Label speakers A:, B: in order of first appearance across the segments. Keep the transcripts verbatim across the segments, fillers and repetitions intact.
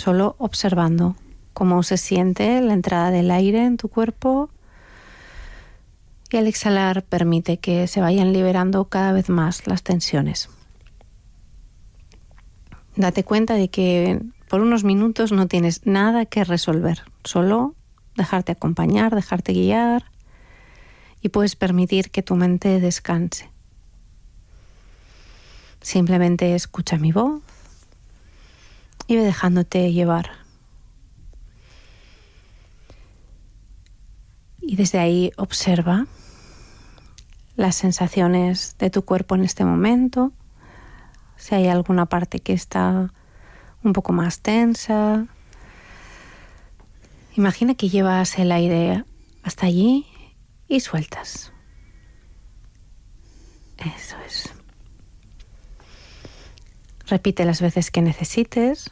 A: solo observando cómo se siente la entrada del aire en tu cuerpo, y al exhalar permite que se vayan liberando cada vez más las tensiones. Date cuenta de que por unos minutos no tienes nada que resolver, solo dejarte acompañar, dejarte guiar, y puedes permitir que tu mente descanse. Simplemente escucha mi voz y ve dejándote llevar. Y desde ahí observa las sensaciones de tu cuerpo en este momento. Si hay alguna parte que está un poco más tensa, imagina que llevas el aire hasta allí y sueltas. Eso es. Repite las veces que necesites.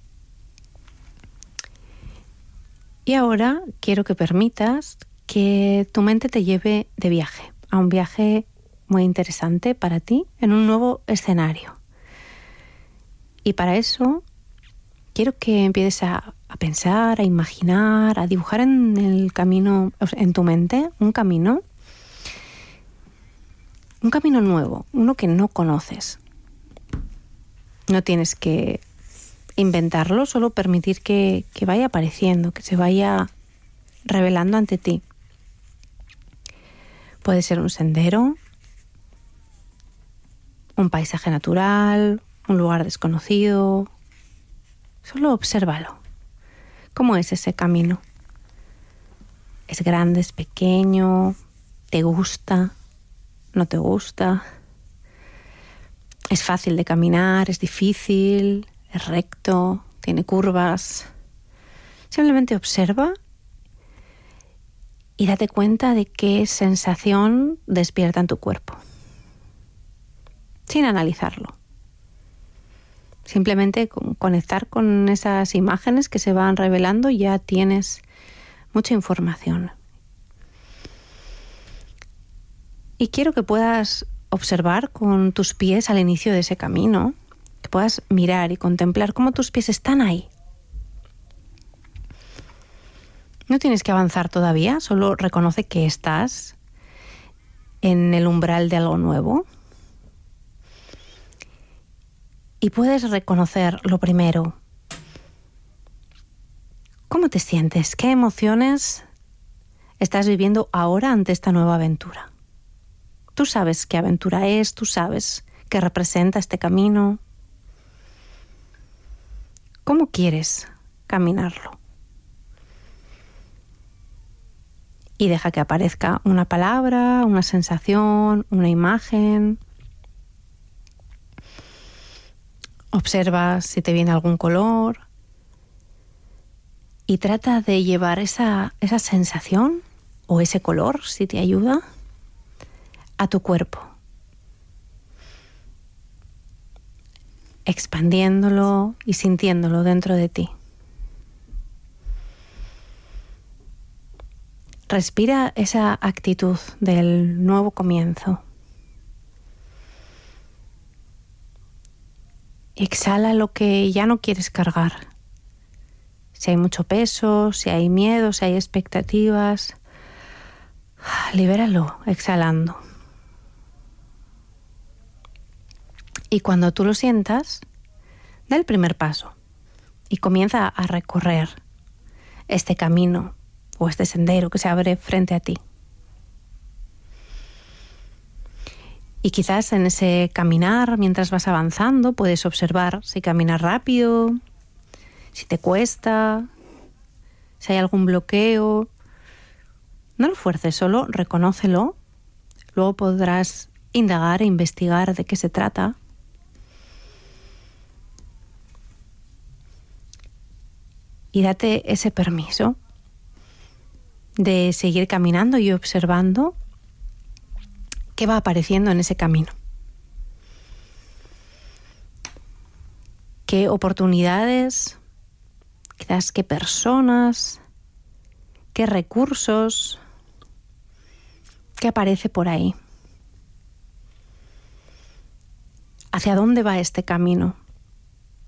A: Y ahora quiero que permitas que tu mente te lleve de viaje, a un viaje muy interesante para ti, en un nuevo escenario. Y para eso quiero que empieces a, a pensar, a imaginar, a dibujar en el camino, en tu mente, un camino, un camino nuevo, uno que no conoces. No tienes que inventarlo, solo permitir que, que vaya apareciendo, que se vaya revelando ante ti. Puede ser un sendero, un paisaje natural, un lugar desconocido. Solo obsérvalo. ¿Cómo es ese camino? ¿Es grande, es pequeño? ¿Te gusta? ¿No te gusta? ¿Es fácil de caminar? ¿Es difícil? ¿Es recto? ¿Tiene curvas? Simplemente observa y date cuenta de qué sensación despierta en tu cuerpo, sin analizarlo. Simplemente con conectar con esas imágenes que se van revelando ya tienes mucha información. Y quiero que puedas observar con tus pies al inicio de ese camino, que puedas mirar y contemplar cómo tus pies están ahí. No tienes que avanzar todavía, solo reconoce que estás en el umbral de algo nuevo. Y puedes reconocer lo primero. ¿Cómo te sientes? ¿Qué emociones estás viviendo ahora ante esta nueva aventura? Tú sabes qué aventura es, tú sabes qué representa este camino. ¿Cómo quieres caminarlo? Y deja que aparezca una palabra, una sensación, una imagen. Observa si te viene algún color y trata de llevar esa, esa sensación o ese color, si te ayuda, a tu cuerpo, expandiéndolo y sintiéndolo dentro de ti. Respira esa actitud del nuevo comienzo. Exhala lo que ya no quieres cargar. Si hay mucho peso, si hay miedo, si hay expectativas, libéralo exhalando. Y cuando tú lo sientas, da el primer paso y comienza a recorrer este camino o este sendero que se abre frente a ti. Y quizás en ese caminar, mientras vas avanzando, puedes observar si caminas rápido, si te cuesta, si hay algún bloqueo. No lo fuerces, solo reconócelo. Luego podrás indagar e investigar de qué se trata. Y date ese permiso de seguir caminando y observando qué va apareciendo en ese camino. Qué oportunidades, quizás qué personas, qué recursos, qué aparece por ahí. ¿Hacia dónde va este camino?